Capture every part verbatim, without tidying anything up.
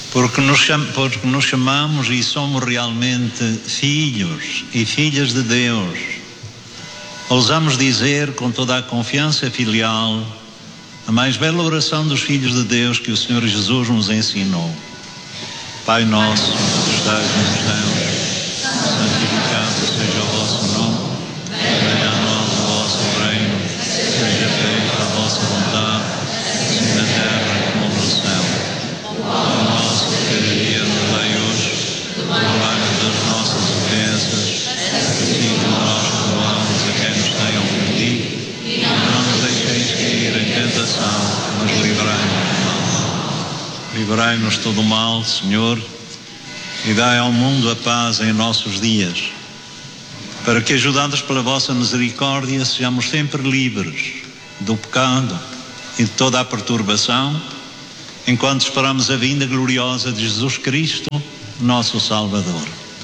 Porque nos, cham, porque nos chamamos e somos realmente filhos e filhas de Deus, ousamos dizer com toda a confiança filial a mais bela oração dos filhos de Deus que o Senhor Jesus nos ensinou. Pai nosso, que estás nos céus, santificado seja o vosso nome, venha a nós o vosso reino, seja feita a vossa vontade, assim na terra como no céu. O pão nosso de cada dia nos dai hoje, perdoai-nos das nossas ofensas, assim como nós perdoamos a quem nos tem ofendido, e não nos deixeis cair em tentação, mas livrai-nos do mal. Livrai-nos de todo o mal, Senhor, e dai ao mundo a paz em nossos dias, para que, ajudados pela vossa misericórdia, sejamos sempre livres do pecado e de toda a perturbação, enquanto esperamos a vinda gloriosa de Jesus Cristo, nosso Salvador.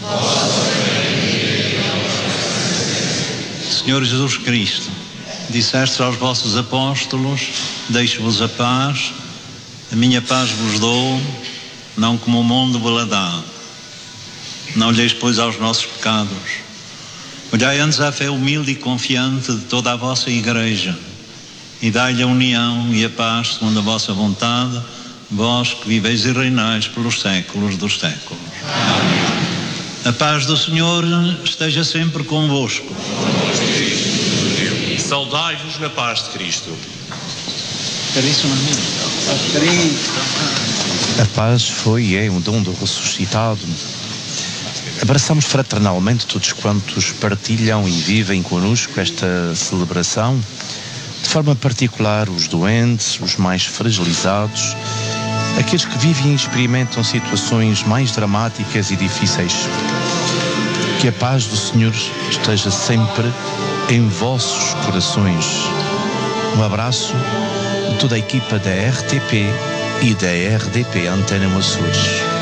Senhor Jesus Cristo, disseste aos vossos apóstolos: deixo-vos a paz, a minha paz vos dou, não como o mundo vos dá. Não olheis, pois, aos nossos pecados, olhai antes à fé humilde e confiante de toda a vossa Igreja, e dai-lhe a união e a paz segundo a vossa vontade, vós que viveis e reinais pelos séculos dos séculos. Amém. A paz do Senhor esteja sempre convosco. Saudai-vos na paz de Cristo. Caríssimo amigo, a paz foi e é um dom do ressuscitado. Abraçamos fraternalmente todos quantos partilham e vivem connosco esta celebração, de forma particular os doentes, os mais fragilizados, aqueles que vivem e experimentam situações mais dramáticas e difíceis. Que a paz do Senhor esteja sempre em vossos corações. Um abraço de toda a equipa da R T P e da R D P Antena Açores.